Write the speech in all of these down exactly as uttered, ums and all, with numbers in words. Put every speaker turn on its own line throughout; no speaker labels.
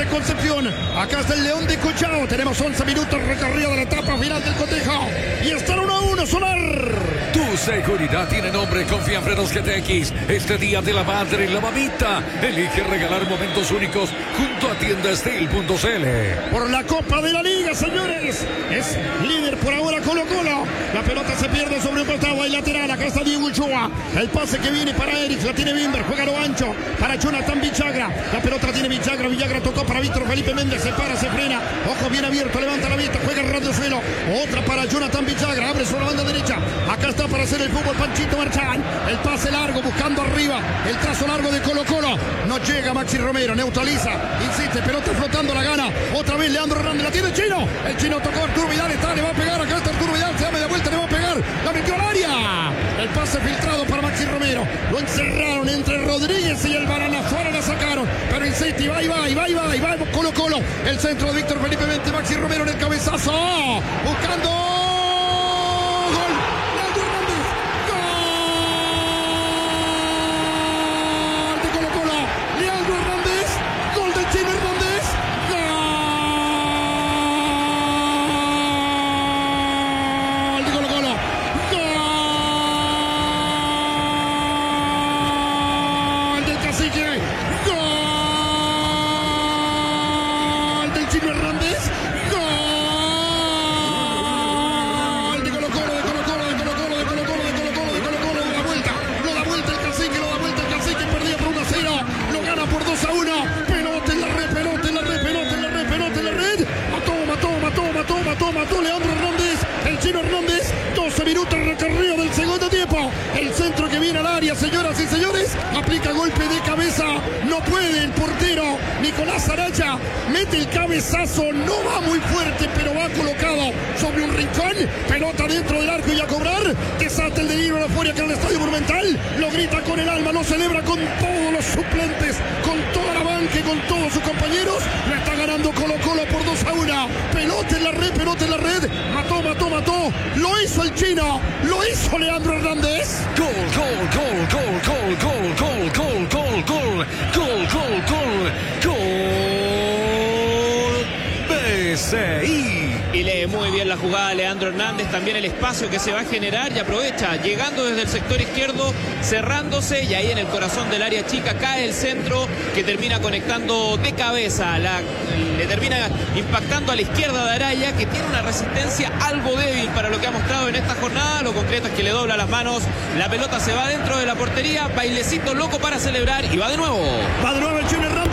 Concepción. Acá está el León de Cochao. Tenemos once minutos recorrido de la etapa final del cotejo. Y está uno a uno, Solar.
Tu seguridad tiene nombre. Confía en Frenos G T X. Este día de la madre y la mamita, elige regalar momentos únicos junto a tienda steel punto c l.
Por la Copa de la Liga, señores. Es líder por ahora Colo Colo. La pelota se pierde sobre un costado. Hay lateral. Acá está Diego Ochoa. El pase que viene para Eric. La tiene Bimber. Juega lo ancho para Jonathan Villagra. La pelota tiene Villagra. Villagra tocó para Víctor Felipe Méndez. Se para, se frena. Ojo bien abierto. Levanta la vista. Juega el radio suelo. Otra para Jonathan Villagra. Abre sobre la banda derecha. Acá está para hacer el fútbol Panchito Marchán. El pase largo buscando arriba. El trazo largo de Colo Colo. No llega Maxi Romero. Neutraliza. Insiste. Pelota flotando, la gana. Otra vez Leandro Hernández. La tiene el chino. El chino tocó. Arturo Vidal está. Le va a pegar. Acá está Arturo Vidal. Se da media vuelta. Le va a pegar. La metió al área. El pase filtrado para Maxi Romero. Lo encerraron entre Rodríguez y el Banana. Fuera la sacaron. Pero insiste. Y va, y va, y va, y va. Y va Colo Colo. El centro de Víctor Felipe Méndez. Maxi Romero en el cabezazo. Buscando. Mató Leandro Hernández, el chino Hernández, doce minutos recorrido del segundo tiempo. El centro que viene al área, señoras y señores, aplica golpe de cabeza, no puede el portero Nicolás Araya, mete el cabezazo, no va muy fuerte, pero va colocado sobre un rincón, pelota dentro del arco y a cobrar, desata el delirio de la furia acá en el Estadio Monumental, lo grita con el alma, lo celebra con todos los suplentes, con toda la banca y con todos sus compañeros, lo está ganando Colo Colo por dos a uno, pelota en la red, pelota en la red, mató, mató, mató, lo hizo el chino, lo hizo Leandro Hernández.
Gol, gol, gol, gol, gol, gol, gol, gol, gol, gol, gol, gol, gol, gol, B C I.
Y lee muy bien la jugada Leandro Hernández, también el espacio que se va a generar y aprovecha, llegando desde el sector izquierdo, cerrándose y ahí en el corazón del área chica cae el centro que termina conectando de cabeza, la, le termina impactando a la izquierda de Araya, que tiene una resistencia algo débil para lo que ha mostrado en esta jornada. Lo concreto es que le dobla las manos, la pelota se va dentro de la portería, bailecito loco para celebrar y va de nuevo.
Va de nuevo el chino Hernández.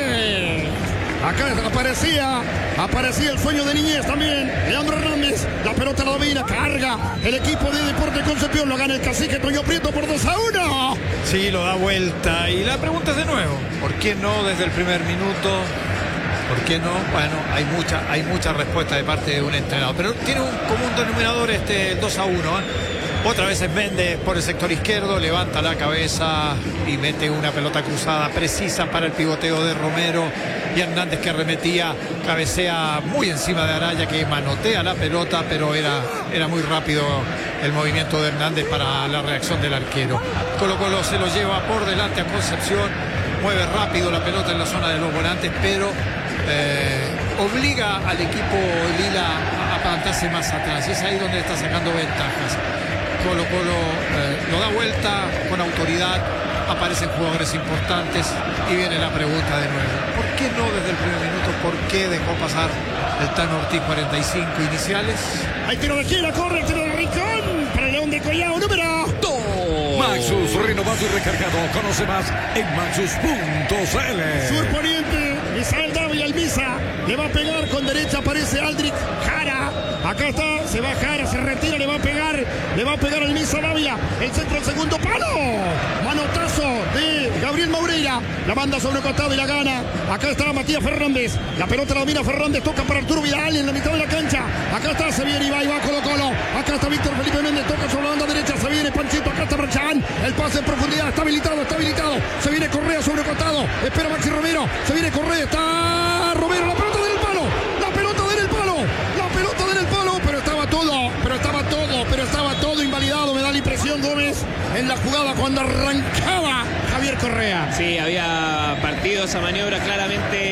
Acá aparecía, aparecía el sueño de niñez también. Leandro Hernández, la pelota la domina, carga el equipo de Deportes Concepción, lo gana el cacique Toño Prieto por dos a uno.
Sí, lo da vuelta. Y la pregunta es de nuevo, ¿por qué no desde el primer minuto? ¿Por qué no? Bueno, hay mucha, hay mucha respuesta de parte de un entrenador. Pero tiene un común denominador este dos a uno, ¿eh? Otra vez es Méndez por el sector izquierdo, levanta la cabeza y mete una pelota cruzada precisa para el pivoteo de Romero. Y Hernández, que arremetía, cabecea muy encima de Araya, que manotea la pelota, pero era, era muy rápido el movimiento de Hernández para la reacción del arquero. Colo Colo se lo lleva por delante a Concepción, mueve rápido la pelota en la zona de los volantes, pero eh, obliga al equipo Lila a plantarse más atrás. Es ahí donde está sacando ventajas. Colo Colo eh, lo da vuelta con autoridad, aparecen jugadores importantes y viene la pregunta de nuevo. ¿Por qué no desde el primer minuto? ¿Por qué dejó pasar el Tano Ortiz cuarenta y cinco iniciales?
Hay tiro de esquina, corre el tiro de rincón para el León de Collao, número dos.
Maxus, renovado y recargado. Conoce más en maxus punto c l.
Surponiente, Misael Dávila, el Misa, le va a pegar con derecha, aparece Aldrich Jara. Acá está, se va Jara, se retira, le va a pegar, le va a pegar al Misa Dávila. El centro al segundo palo. Manotazo de Gabriel Maureira. La manda sobre el costado y la gana. Acá está Matías Fernández. La pelota la domina Fernández, toca para Arturo Vidal en la mitad de la cancha. Acá está, se viene y va y va Colo Colo. Acá está Víctor Felipe Méndez, toca sobre la banda derecha, se viene Panchito, acá está Brachán. El pase en profundidad, está habilitado, está habilitado. Se viene Correa sobre el costado. Espera Maxi Romero. Se viene Correa, está Romero, la pelota del palo. La pelota del palo. La pelota del palo, pero estaba todo, pero estaba todo, pero estaba todo invalidado, me da la impresión, Gómez, en la jugada cuando arrancaba Javier Correa.
Sí, había partido esa maniobra claramente